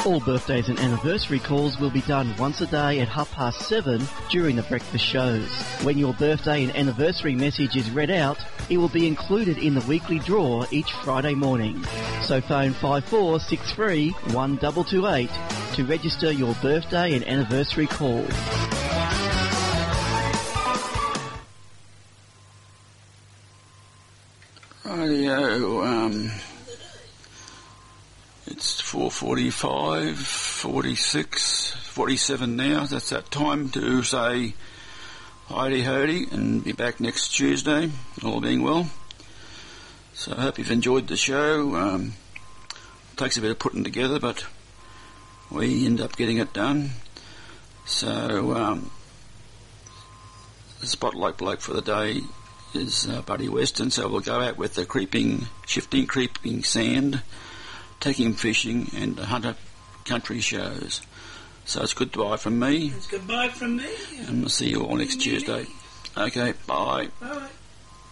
All birthdays and anniversary calls will be done once a day at 7:30 during the breakfast shows. When your birthday and anniversary message is read out, it will be included in the weekly draw each Friday morning. So phone 5463 1228 to register your birthday and anniversary call. Rightio, it's 4:45, 46, 47 now. That's that time to say howdy and be back next Tuesday, all being well. So I hope you've enjoyed the show. Takes a bit of putting together, but we end up getting it done. So the spotlight bloke for the day is Buddy Weston, so we'll go out with the creeping sand, taking fishing and the Hunter Country shows. So it's goodbye from me. It's goodbye from me. And we'll see you all next Tuesday. Okay, bye. Bye.